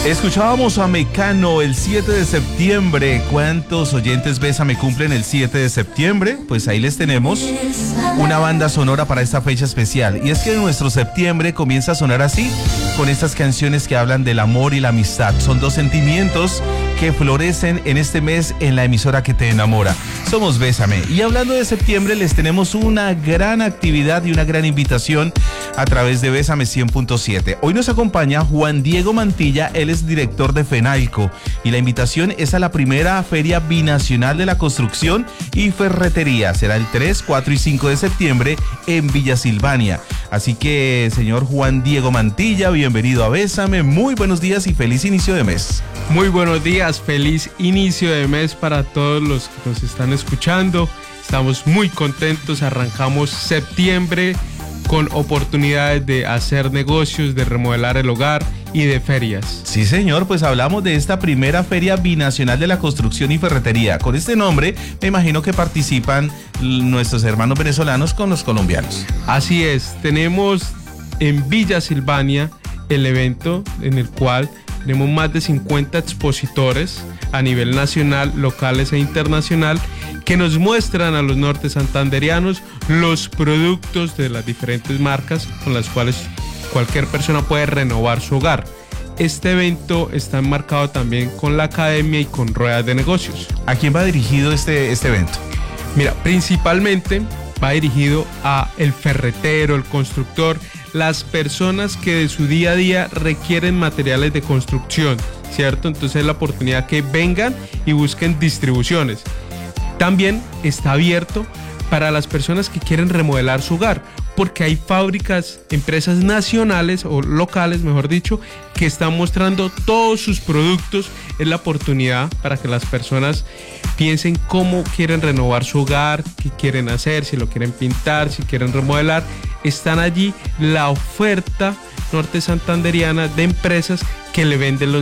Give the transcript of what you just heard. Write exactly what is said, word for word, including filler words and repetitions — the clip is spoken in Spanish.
Escuchábamos a Mecano el siete de septiembre. ¿Cuántos oyentes Bésame cumplen el siete de septiembre? Pues ahí les tenemos una banda sonora para esta fecha especial. Y es que nuestro septiembre comienza a sonar así, con estas canciones que hablan del amor y la amistad. Son dos sentimientos que florecen en este mes en la emisora que te enamora. Somos Bésame. Y hablando de septiembre, les tenemos una gran actividad y una gran invitación a través de Bésame cien punto siete. Hoy nos acompaña Juan Diego Mantilla, él es director de FENALCO, y la invitación es a la primera Feria Binacional de la Construcción y Ferretería. Será el tres, cuatro y cinco de septiembre en Villa Silvania. Así que, señor Juan Diego Mantilla, bienvenido a Bésame. Muy buenos días y feliz inicio de mes. Muy buenos días, feliz inicio de mes para todos los que nos están escuchando. Estamos muy contentos, arrancamos septiembre con oportunidades de hacer negocios, de remodelar el hogar y de ferias. Sí, señor, pues hablamos de esta primera Feria Binacional de la Construcción y Ferretería. Con este nombre, me imagino que participan nuestros hermanos venezolanos con los colombianos. Así es, tenemos en Villa Silvania el evento en el cual tenemos más de cincuenta expositores a nivel nacional, locales e internacional, que nos muestran a los norte santanderianos los productos de las diferentes marcas con las cuales cualquier persona puede renovar su hogar. Este evento está enmarcado también con la academia y con ruedas de negocios. ¿A quién va dirigido este, este evento? Mira, principalmente va dirigido a el ferretero, el constructor, las personas que de su día a día requieren materiales de construcción, ¿cierto? Entonces es la oportunidad que vengan y busquen distribuciones. También está abierto para las personas que quieren remodelar su hogar, porque hay fábricas, empresas nacionales o locales, mejor dicho, que están mostrando todos sus productos. Es la oportunidad para que las personas piensen cómo quieren renovar su hogar, qué quieren hacer, si lo quieren pintar, si quieren remodelar. Están allí la oferta norte santanderiana de empresas que le venden los